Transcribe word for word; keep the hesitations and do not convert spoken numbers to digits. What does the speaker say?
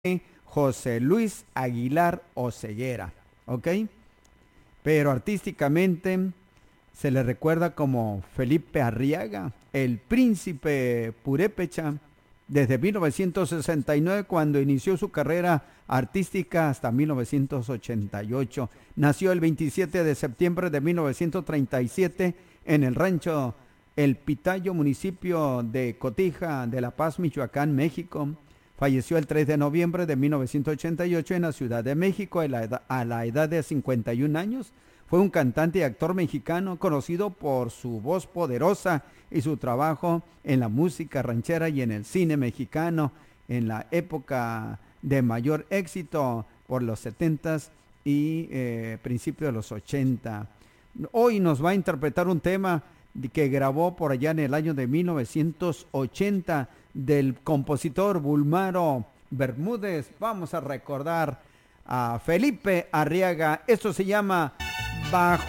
José Luis Aguilar Oceguera, ¿ok? Pero artísticamente se le recuerda como Felipe Arriaga, el príncipe purépecha, desde mil novecientos sesenta y nueve, cuando inició su carrera artística, hasta mil novecientos ochenta y ocho. Nació el veintisiete de septiembre de mil novecientos treinta y siete en el rancho El Pitayo, municipio de Cotija de La Paz, Michoacán, México. Falleció el tres de noviembre de mil novecientos ochenta y ocho en la Ciudad de México a la edad, a la edad de cincuenta y un años. Fue un cantante y actor mexicano conocido por su voz poderosa y su trabajo en la música ranchera y en el cine mexicano en la época de mayor éxito por los setentas y eh, principios de los ochenta. Hoy nos va a interpretar un tema que grabó por allá en el año de mil novecientos ochenta del compositor Bulmaro Bermúdez. Vamos a recordar a Felipe Arriaga. Esto se llama Bajo